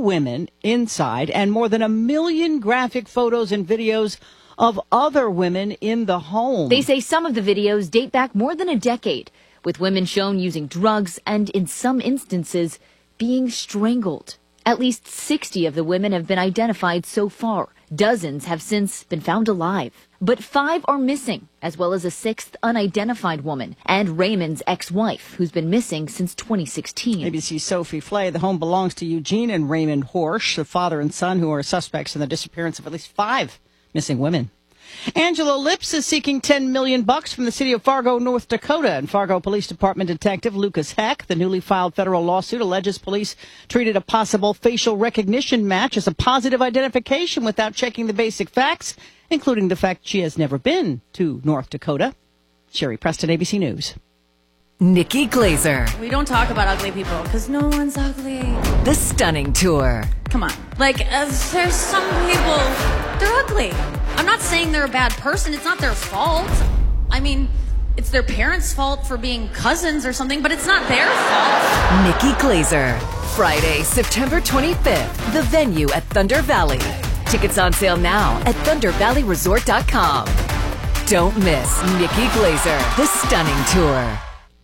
women inside and more than 1 million graphic photos and videos of other women in the home. They say some of the videos date back more than a decade, with women shown using drugs and, in some instances, being strangled. At least 60 of the women have been identified so far. Dozens have since been found alive. But 5 are missing, as well as a 6th unidentified woman and Raymond's ex-wife, who's been missing since 2016. ABC's Sophie Flay. The home belongs to Eugene and Raymond Horsch, the father and son who are suspects in the disappearance of at least 5 missing women. Angela Lips is seeking $10 million from the city of Fargo, North Dakota. And Fargo Police Department Detective Lucas Heck, the newly filed federal lawsuit alleges police treated a possible facial recognition match as a positive identification without checking the basic facts, including the fact she has never been to North Dakota. Sherry Preston, ABC News. Nikki Glazer. We don't talk about ugly people because no one's ugly. The Stunning Tour. Come on. Like, there's some people, they're ugly. I'm not saying they're a bad person. It's not their fault. I mean, it's their parents' fault for being cousins or something, but it's not their fault. Nikki Glazer. Friday, September 25th. The venue at Thunder Valley. Tickets on sale now at ThunderValleyResort.com. Don't miss Nikki Glazer, The Stunning Tour.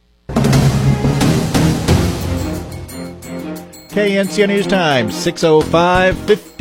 KNCO News Time, 6:05,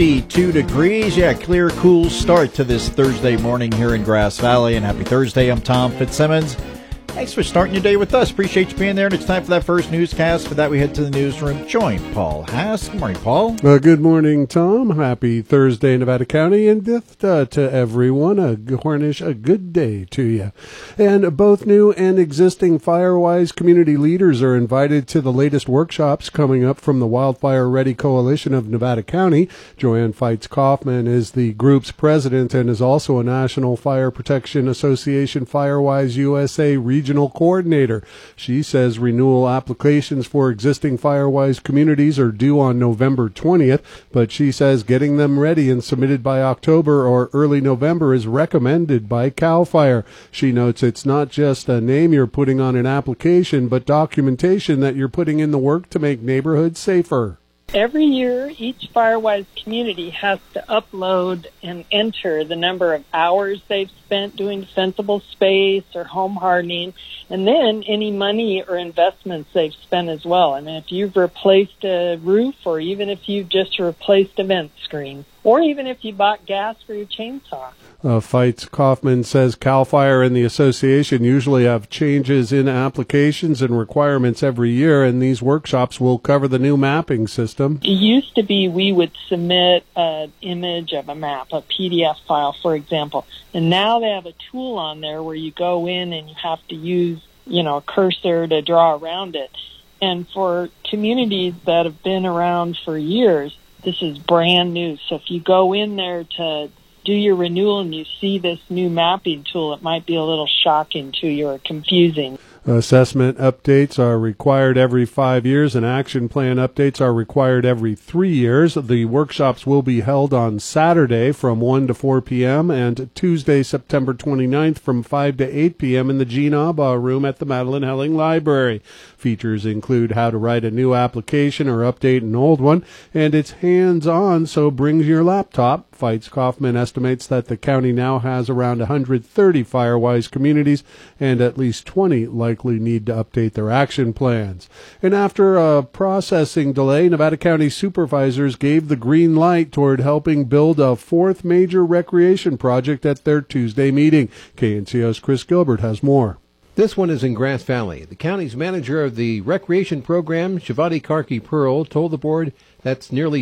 52 degrees. Yeah, clear, cool start to this Thursday morning here in Grass Valley. And happy Thursday. I'm Tom Fitzsimmons. Thanks for starting your day with us. Appreciate you being there. And it's time for that first newscast. For that, we head to the newsroom. Join Paul Haas. Good morning, Paul. Good morning, Tom. Happy Thursday, Nevada County, and to everyone. A good day to you. And both new and existing Firewise community leaders are invited to the latest workshops coming up from the Wildfire Ready Coalition of Nevada County. Joanne Feitz Kaufman is the group's president and is also a National Fire Protection Association Firewise USA regional coordinator. She says renewal applications for existing Firewise communities are due on November 20th, but she says getting them ready and submitted by October or early November is recommended by CAL FIRE. She notes it's not just a name you're putting on an application, but documentation that you're putting in the work to make neighborhoods safer. Every year, each Firewise community has to upload and enter the number of hours they've spent doing defensible space or home hardening, and then any money or investments they've spent as well. I mean, if you've replaced a roof, or even if you've just replaced a vent screen, or even if you bought gas for your chainsaw. Feitz Kaufman says CAL FIRE and the association usually have changes in applications and requirements every year, and these workshops will cover the new mapping system. It used to be we would submit an image of a map, a PDF file, for example, and now they have a tool on there where you go in and you have to use, a cursor to draw around it. And for communities that have been around for years, this is brand new. So if you go in there to do your renewal and you see this new mapping tool, it might be a little shocking to you or confusing. Assessment updates are required every 5 years, and action plan updates are required every 3 years. The workshops will be held on Saturday from 1 to 4 p.m. and Tuesday, September 29th from 5 to 8 p.m. in the Gene Abaugh Room at the Madeline Helling Library. Features include how to write a new application or update an old one, and it's hands-on, so bring your laptop. Feitz Kaufman estimates that the county now has around 130 Firewise communities, and at least 20 likely need to update their action plans. And after a processing delay, Nevada County supervisors gave the green light toward helping build a 4th major recreation project at their Tuesday meeting. KNCO's Chris Gilbert has more. This one is in Grass Valley. The county's manager of the recreation program, Shivati Karki Pearl, told the board that's nearly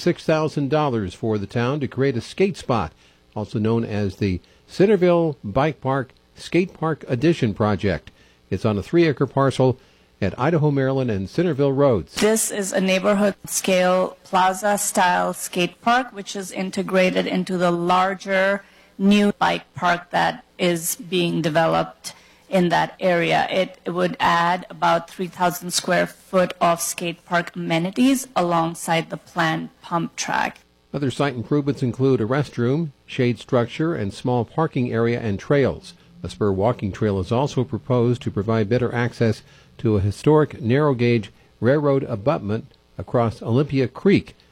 $76,000 for the town to create a skate spot, also known as the Centerville Bike Park Skate Park Addition Project. It's on a 3-acre parcel at Idaho, Maryland, and Centerville Roads. This is a neighborhood-scale plaza-style skate park, which is integrated into the larger new bike park that is being developed in that area. It would add about 3,000 square foot of skate park amenities alongside the planned pump track. Other site improvements include a restroom, shade structure, and small parking area and trails. A spur walking trail is also proposed to provide better access to a historic narrow-gauge railroad abutment across Olympia Creek.